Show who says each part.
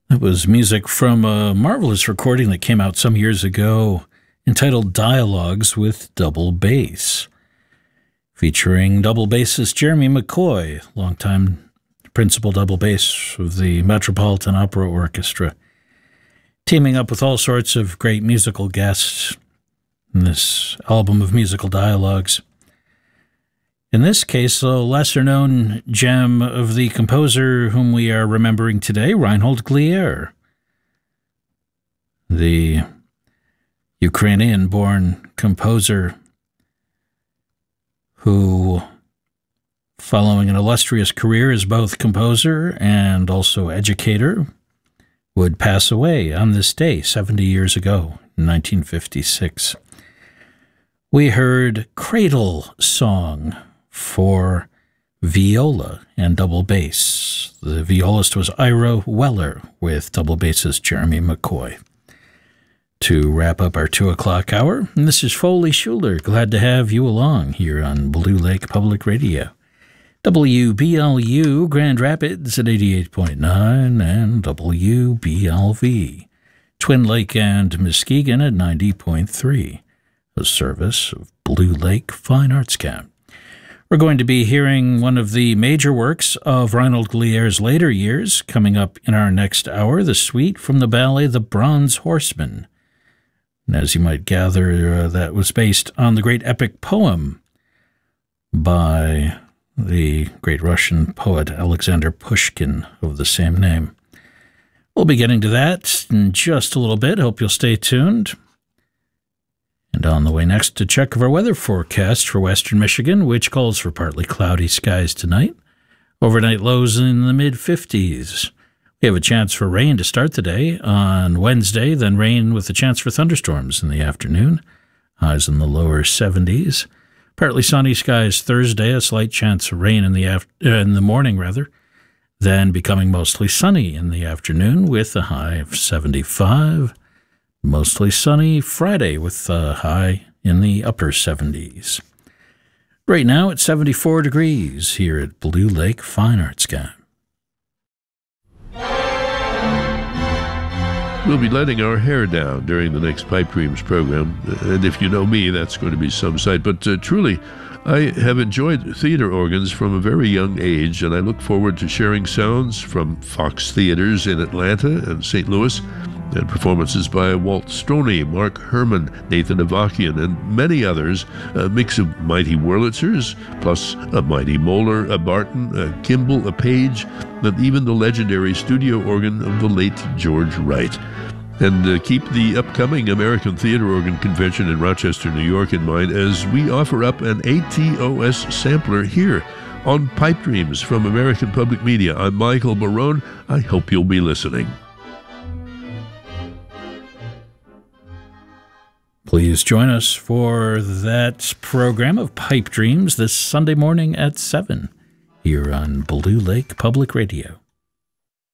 Speaker 1: That was music from a marvelous recording that came out some years ago entitled Dialogues with Double Bass, featuring double bassist Jeremy McCoy, longtime principal double bass of the Metropolitan Opera Orchestra, teaming up with all sorts of great musical guests in this album of musical dialogues. In this case, a lesser-known gem of the composer whom we are remembering today, Reinhold Glier, the Ukrainian-born composer who, following an illustrious career as both composer and also educator, would pass away on this day 70 years ago, in 1956. We heard Cradle Song for viola and double bass. The violist was Ira Weller with double bassist Jeremy McCoy. To wrap up our 2 o'clock hour, and this is Foley Schuler. Glad to have you along here on Blue Lake Public Radio. WBLU Grand Rapids at 88.9 and WBLV Twin Lake and Muskegon at 90.3, a service of Blue Lake Fine Arts Camp. We're going to be hearing one of the major works of Reinhold Glier's later years coming up in our next hour, the suite from the ballet The Bronze Horseman. And as you might gather, that was based on the great epic poem by the great Russian poet Alexander Pushkin of the same name. We'll be getting to that in just a little bit. Hope you'll stay tuned. And on the way next, a check of our weather forecast for western Michigan, which calls for partly cloudy skies tonight. Overnight lows in the mid-50s. We have a chance for rain to start the day on Wednesday, then rain with a chance for thunderstorms in the afternoon. Highs in the lower 70s. Partly sunny skies Thursday, a slight chance of rain in the morning, then becoming mostly sunny in the afternoon with a high of 75. Mostly sunny Friday with a high in the upper 70s. Right now it's 74 degrees here at Blue Lake Fine Arts Camp.
Speaker 2: We'll be letting our hair down during the next Pipe Dreams program, and if you know me, that's going to be some sight. But truly, I have enjoyed theater organs from a very young age, and I look forward to sharing sounds from Fox Theaters in Atlanta and St. Louis, and performances by Walt Stoney, Mark Herman, Nathan Avakian, and many others, a mix of mighty Wurlitzers, plus a mighty Moeller, a Barton, a Kimball, a Page, and even the legendary studio organ of the late George Wright. And keep the upcoming American Theater Organ Convention in Rochester, New York in mind as we offer up an ATOS sampler here on Pipe Dreams from American Public Media. I'm Michael Barone. I hope you'll be listening.
Speaker 1: Please join us for that program of Pipe Dreams this Sunday morning at 7 here on Blue Lake Public Radio.